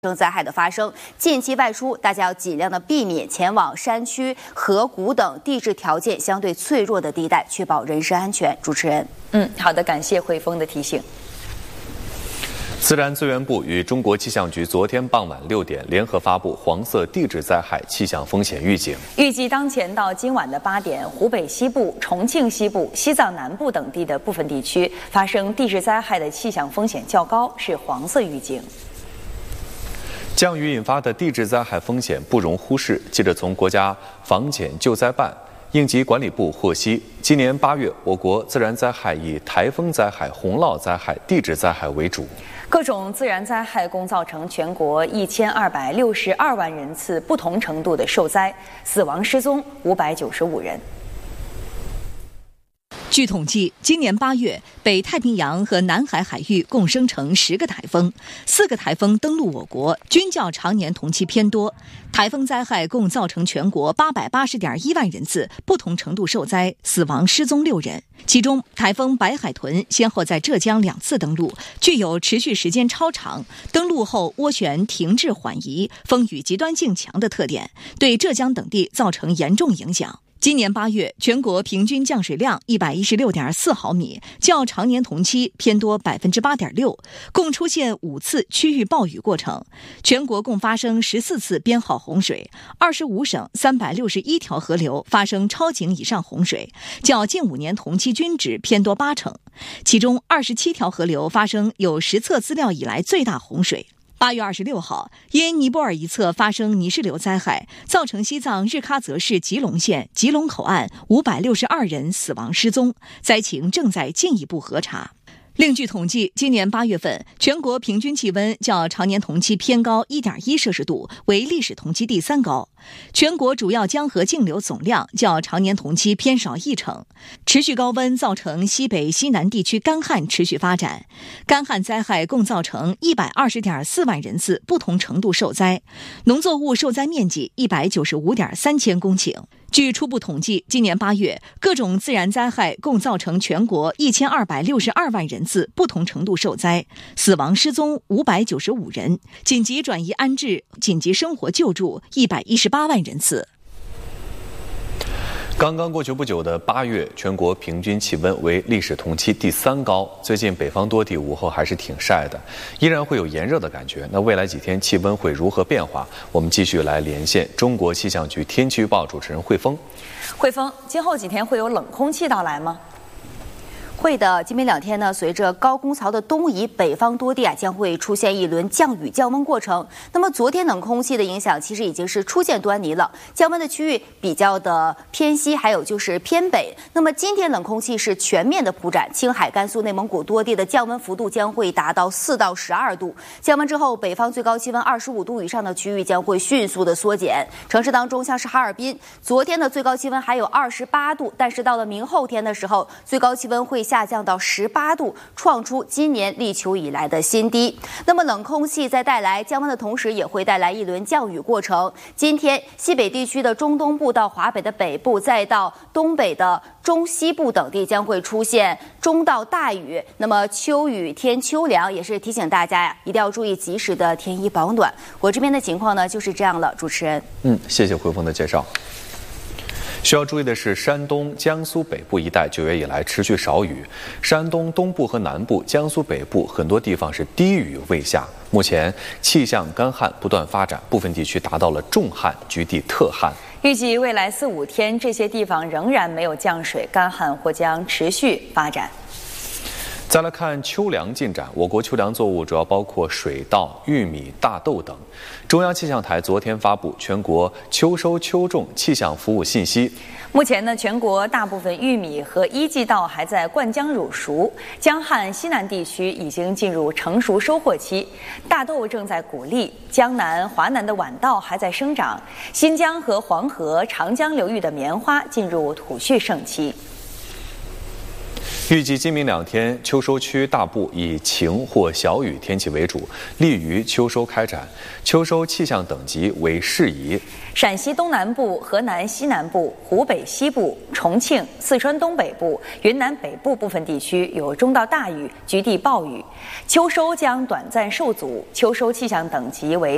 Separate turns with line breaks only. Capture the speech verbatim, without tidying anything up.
生灾害的发生，近期外出大家要尽量的避免前往山区、河谷等地质条件相对脆弱的地带，确保人身安全。主持人，
嗯，好的，感谢汇丰的提醒。
自然资源部与中国气象局昨天傍晚六点联合发布黄色地质灾害气象风险预警，
预计当前到今晚的八点，湖北西部、重庆西部、西藏南部等地的部分地区发生地质灾害的气象风险较高，是黄色预警。
降雨引发的地质灾害风险不容忽视。记者从国家防检救灾办应急管理部获悉，今年八月，我国自然灾害以台风灾害、洪涝灾害、地质灾害为主。
各种自然灾害共造成全国一千二百六十二万人次不同程度的受灾，死亡失踪五百九十五人。
据统计，今年八月，北太平洋和南海海域共生成十个台风，四个台风登陆我国，均较常年同期偏多。台风灾害共造成全国八百八十点一万人次不同程度受灾，死亡失踪六人。其中，台风白海豚先后在浙江两次登陆，具有持续时间超长、登陆后涡旋停滞缓移、风雨极端性强的特点，对浙江等地造成严重影响。今年八月，全国平均降水量一百一十六点四毫米，较常年同期偏多百分之八点六，共出现五次区域暴雨过程。全国共发生十四次编号洪水，二十五省三百六十一条河流发生超警以上洪水，较近五年同期均值偏多八成。其中二十七条河流发生有实测资料以来最大洪水。八月二十六号，因尼泊尔一侧发生泥石流灾害，造成西藏日喀则市吉隆县吉隆口岸五百六十二人死亡失踪，灾情正在进一步核查。另据统计，今年八月份全国平均气温较常年同期偏高 一点一摄氏度，为历史同期第三高。全国主要江河径流总量较常年同期偏少一成。持续高温造成西北西南地区干旱持续发展，干旱灾害共造成一百二十点四万人次不同程度受灾，农作物受灾面积一百九十五点三千公顷。据初步统计，今年八月，各种自然灾害共造成全国一千二百六十二万人次不同程度受灾，死亡失踪五百九十五人，紧急转移安置、紧急生活救助一百一十八万人次。
刚刚过去不久的八月，全国平均气温为历史同期第三高。最近北方多地午后还是挺晒的，依然会有炎热的感觉。那未来几天气温会如何变化？我们继续来连线中国气象局天气预报主持人汇丰。
汇丰，今后几天会有冷空气到来吗？
会的，今明两天呢，随着高空槽的东移，北方多地啊将会出现一轮降雨降温过程。那么昨天冷空气的影响其实已经是初见端倪了，降温的区域比较的偏西，还有就是偏北。那么今天冷空气是全面的铺展，青海、甘肃、内蒙古多地的降温幅度将会达到四到十二度。降温之后，北方最高气温二十五度以上的区域将会迅速的缩减。城市当中，像是哈尔滨，昨天的最高气温还有二十八度，但是到了明后天的时候，最高气温会下降到十八度，创出今年立秋以来的新低。那么冷空气在带来降温的同时，也会带来一轮降雨过程。今天西北地区的中东部到华北的北部，再到东北的中西部等地将会出现中到大雨。那么秋雨添秋凉，也是提醒大家呀，一定要注意及时的添衣保暖。我这边的情况呢就是这样了，主持人。
嗯，谢谢汇丰的介绍。需要注意的是，山东、江苏北部一带九月以来持续少雨，山东东部和南部、江苏北部很多地方是低雨未下。目前气象干旱不断发展，部分地区达到了重旱，局地特旱。
预计未来四五天，这些地方仍然没有降水，干旱或将持续发展。
再来看秋粮进展，我国秋粮作物主要包括水稻、玉米、大豆等。中央气象台昨天发布全国秋收秋种气象服务信息。
目前呢，全国大部分玉米和一季稻还在灌浆乳熟，江汉西南地区已经进入成熟收获期，大豆正在谷粒，江南、华南的晚稻还在生长，新疆和黄河、长江流域的棉花进入土序盛期。
预计今明两天，秋收区大部以晴或小雨天气为主，利于秋收开展。秋收气象等级为适宜。
陕西东南部、河南西南部、湖北西部、重庆、四川东北部、云南北部部分地区有中到大雨，局地暴雨。秋收将短暂受阻，秋收气象等级为